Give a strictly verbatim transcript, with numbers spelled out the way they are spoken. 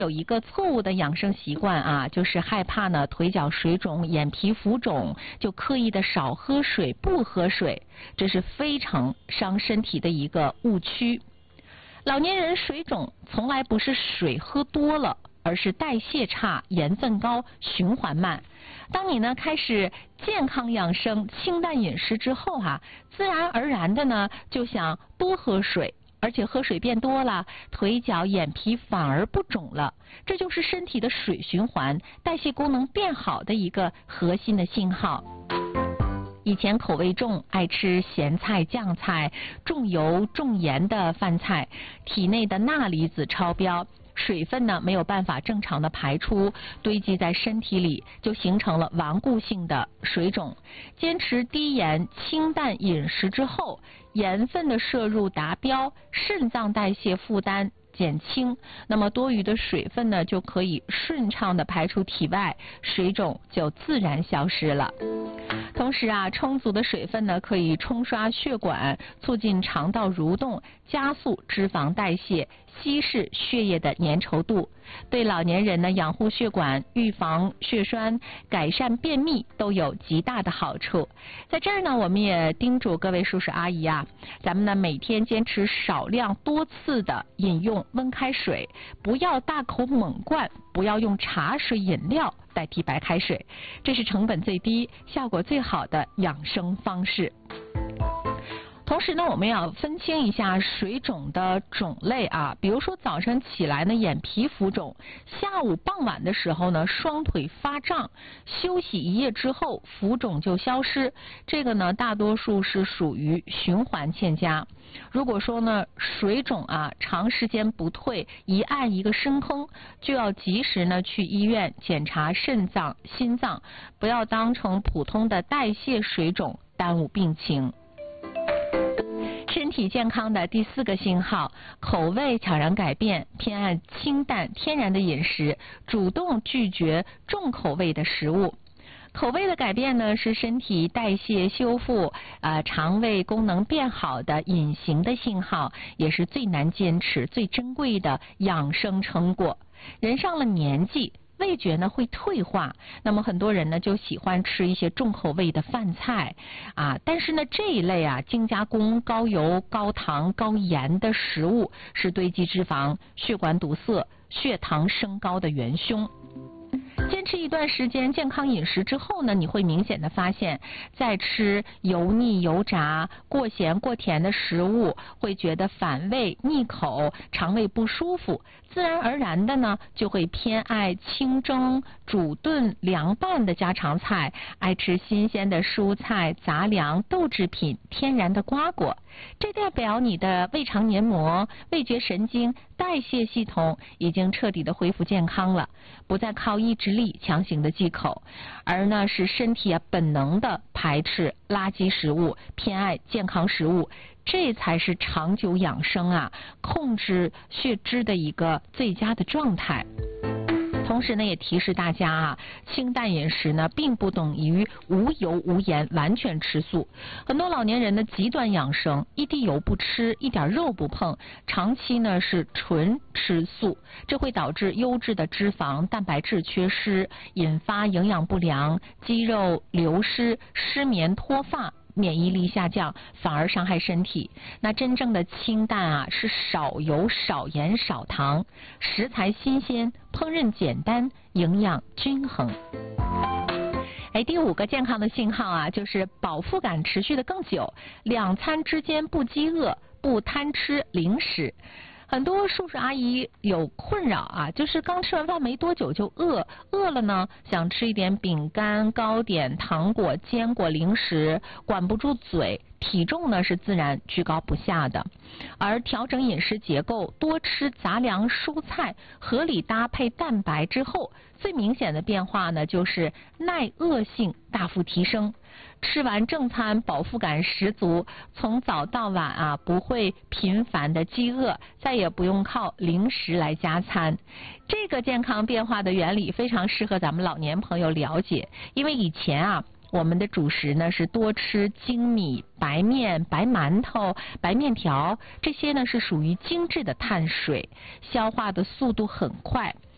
有一个错误的养生习惯啊，就是害怕呢腿脚水肿、眼皮浮肿，就刻意的少喝水、不喝水，这是非常伤身体的一个误区。老年人水肿从来不是水喝多了，而是代谢差、盐分高、循环慢。当你呢开始健康养生、清淡饮食之后哈、啊，自然而然的呢就想多喝水。而且喝水变多了，腿脚眼皮反而不肿了，这就是身体的水循环、代谢功能变好的一个核心的信号。以前口味重，爱吃咸菜、酱菜、重油重盐的饭菜，体内的钠离子超标，水分呢没有办法正常的排出，堆积在身体里，就形成了顽固性的水肿。坚持低盐清淡饮食之后，盐分的摄入达标，肾脏代谢负担减轻，那么多余的水分呢就可以顺畅的排出体外，水肿就自然消失了。同时啊，充足的水分呢可以冲刷血管，促进肠道蠕动，加速脂肪代谢，稀释血液的粘稠度，对老年人呢养护血管、预防血栓、改善便秘都有极大的好处。在这儿呢，我们也叮嘱各位叔叔阿姨啊，咱们呢每天坚持少量多次的饮用温开水，不要大口猛灌，不要用茶水饮料代替白开水，这是成本最低、效果最好的养生方式。同时呢，我们要分清一下水肿的种类啊，比如说早晨起来呢眼皮浮肿，下午傍晚的时候呢双腿发胀，休息一夜之后浮肿就消失，这个呢大多数是属于循环欠佳。如果说呢水肿啊长时间不退，一按一个深坑，就要及时呢去医院检查肾脏、心脏，不要当成普通的代谢水肿，耽误病情。身体健康的第四个信号，口味悄然改变，偏爱清淡天然的饮食，主动拒绝重口味的食物。口味的改变呢，是身体代谢修复、呃肠胃功能变好的隐形的信号，也是最难坚持、最珍贵的养生成果。人上了年纪，味觉呢会退化，那么很多人呢就喜欢吃一些重口味的饭菜啊，但是呢这一类啊精加工、高油、高糖、高盐的食物是堆积脂肪、血管堵塞、血糖升高的元凶。坚持一段时间健康饮食之后呢，你会明显的发现，再吃油腻、油炸、过咸、过甜的食物，会觉得反胃、腻口、肠胃不舒服，自然而然的呢，就会偏爱清蒸、煮炖、凉拌的家常菜，爱吃新鲜的蔬菜、杂粮、豆制品、天然的瓜果。这代表你的胃肠黏膜、味觉神经、代谢系统已经彻底的恢复健康了，不再靠意志力强行的忌口，而呢是身体啊本能的排斥垃圾食物，偏爱健康食物，这才是长久养生啊控制血脂的一个最佳的状态。同时呢，也提示大家啊，清淡饮食呢，并不等于无油无盐，完全吃素。很多老年人呢，极端养生，一滴油不吃，一点肉不碰，长期呢是纯吃素，这会导致优质的脂肪、蛋白质缺失，引发营养不良、肌肉流失、失眠、脱发。免疫力下降，反而伤害身体。那真正的清淡啊，是少油、少盐、少糖，食材新鲜，烹饪简单，营养均衡。哎，第五个健康的信号啊，就是饱腹感持续的更久，两餐之间不饥饿，不贪吃零食。很多叔叔阿姨有困扰啊，就是刚吃完饭没多久就饿，饿了呢想吃一点饼干、糕点、糖果、坚果、零食，管不住嘴，体重呢是自然居高不下的。而调整饮食结构，多吃杂粮蔬菜，合理搭配蛋白之后，最明显的变化呢就是耐饿性大幅提升。吃完正餐饱腹感十足，从早到晚啊不会频繁的饥饿，再也不用靠零食来加餐。这个健康变化的原理非常适合咱们老年朋友了解，因为以前啊我们的主食呢是多吃精米、白面、白馒头、白面条，这些呢是属于精致的碳水，消化的速度很快。